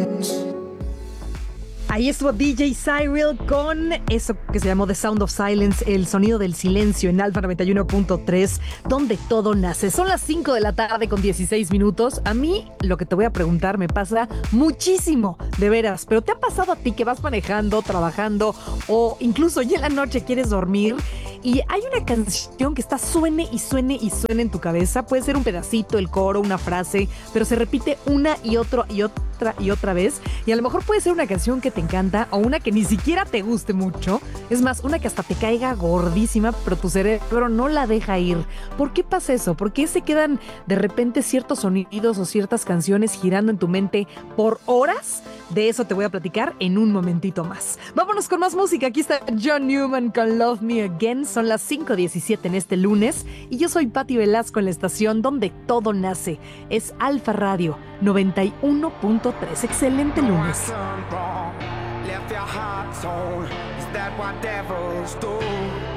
Ahí estuvo DJ Cyril con eso que se llamó The Sound of Silence, el sonido del silencio en Alfa 91.3, donde todo nace. Son las 5 de la tarde con 16 minutos. A mí, lo que te voy a preguntar me pasa muchísimo, de veras. Pero ¿te ha pasado a ti que vas manejando, trabajando o incluso ya en la noche quieres dormir y hay una canción que está suene y suene y suene en tu cabeza? Puede ser un pedacito, el coro, una frase, pero se repite una y otra y otra vez, y a lo mejor puede ser una canción que te encanta o una que ni siquiera te guste mucho, es más, una que hasta te caiga gordísima, pero tu cerebro no la deja ir. ¿Por qué pasa eso? ¿Por qué se quedan de repente ciertos sonidos o ciertas canciones girando en tu mente por horas? De eso te voy a platicar en un momentito más. Vámonos con más música. Aquí está John Newman con Love Me Again. Son las 5:17 en este lunes y yo soy Patti Velasco en la estación donde todo nace. Es Alfa Radio 91.3. Excelente lunes. Left your heart torn. Is that what devils do?